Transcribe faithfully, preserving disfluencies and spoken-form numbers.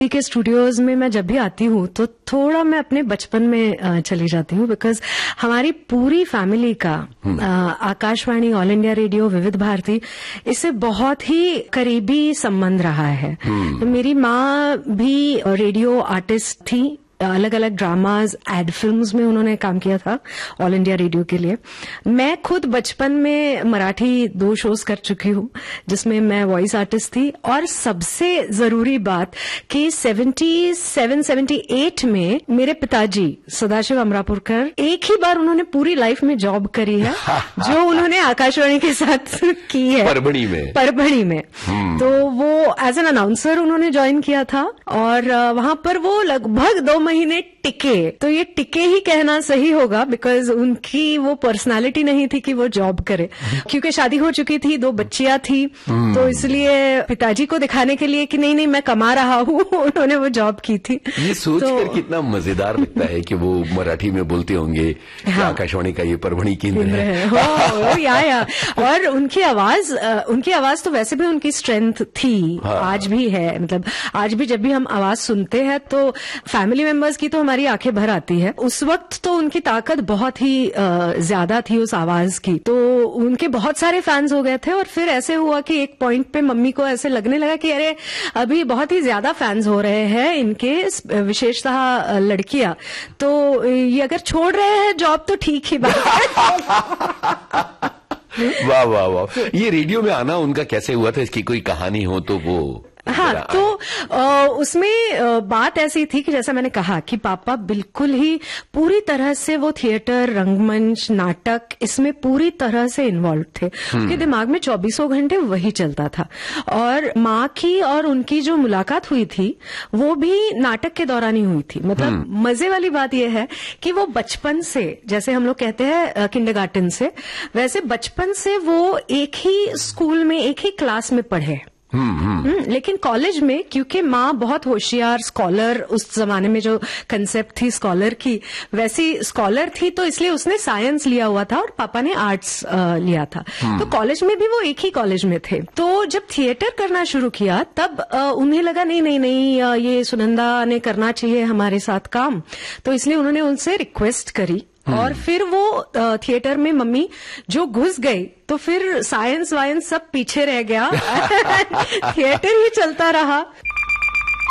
के स्टूडियोज में मैं जब भी आती हूँ तो थोड़ा मैं अपने बचपन में चली जाती हूँ, बिकॉज हमारी पूरी फैमिली का आकाशवाणी, ऑल इंडिया रेडियो, विविध भारती, इससे बहुत ही करीबी संबंध रहा है। मेरी माँ भी रेडियो आर्टिस्ट थी, अलग अलग ड्रामाज, एड फिल्म्स में उन्होंने काम किया था ऑल इंडिया रेडियो के लिए। मैं खुद बचपन में मराठी दो शोज कर चुकी हूँ जिसमें मैं वॉइस आर्टिस्ट थी। और सबसे जरूरी बात कि सतहत्तर अठहत्तर में मेरे पिताजी सदाशिव अमरापुरकर एक ही बार उन्होंने पूरी लाइफ में जॉब करी है जो उन्होंने आकाशवाणी के साथ की है, परभणी में परभणी में तो वो एज एन अनाउंसर उन्होंने ज्वाइन किया था और वहां पर वो लगभग दो महीने टिके। तो ये टिके ही कहना सही होगा, बिकॉज उनकी वो पर्सनालिटी नहीं थी कि वो जॉब करे, क्योंकि शादी हो चुकी थी, दो बच्चियां थी, तो इसलिए पिताजी को दिखाने के लिए कि नहीं नहीं मैं कमा रहा हूँ उन्होंने वो जॉब की थी। ये सोचकर तो, कितना मजेदार लगता है कि वो मराठी में बोलते होंगे। हाँ, आकाशवाणी का ये परभणी केंद्र है, है। हो, हो, या, या। और उनकी आवाज उनकी आवाज तो वैसे भी उनकी स्ट्रेंथ थी। हाँ, आज भी है। मतलब आज भी जब भी हम आवाज सुनते हैं तो फैमिली मेंबर्स की तो हमारी आंखें भर आती है। उस वक्त तो उनकी ताकत बहुत ही ज्यादा थी उस आवाज की, तो उनके बहुत सारे फैंस हो गए थे। और फिर ऐसे हुआ कि एक पॉइंट पे मम्मी को ऐसे लगने लगा कि अरे अभी बहुत ही ज्यादा फैंस हो रहे हैं इनके, विशेषतः लड़कियां, तो ये अगर छोड़ रहे हैं जॉब तो ठीक ही बात है। वाह वाह वाह। ये रेडियो में आना उनका कैसे हुआ था, इसकी कोई कहानी हो तो वो। हाँ, तो आ, उसमें आ, बात ऐसी थी कि जैसा मैंने कहा कि पापा बिल्कुल ही पूरी तरह से वो थिएटर, रंगमंच, नाटक, इसमें पूरी तरह से इन्वॉल्व थे। उनके दिमाग में चौबीसों घंटे वही चलता था। और माँ की और उनकी जो मुलाकात हुई थी वो भी नाटक के दौरान ही हुई थी। मतलब मजे वाली बात यह है कि वो बचपन से, जैसे हम लोग कहते हैं किंडरगार्टन से, वैसे बचपन से वो एक ही स्कूल में, एक ही क्लास में पढ़े। हम्म हम्म लेकिन कॉलेज में, क्योंकि माँ बहुत होशियार स्कॉलर, उस जमाने में जो कंसेप्ट थी स्कॉलर की, वैसी स्कॉलर थी, तो इसलिए उसने साइंस लिया हुआ था और पापा ने आर्ट्स लिया था। तो कॉलेज में भी वो एक ही कॉलेज में थे। तो जब थिएटर करना शुरू किया तब आ, उन्हें लगा नहीं नहीं नहीं ये सुनंदा ने करना चाहिए हमारे साथ काम। तो इसलिए उन्होंने उनसे रिक्वेस्ट करी और फिर वो थिएटर में मम्मी जो घुस गई तो फिर साइंस वाइंस सब पीछे रह गया थिएटर ही चलता रहा।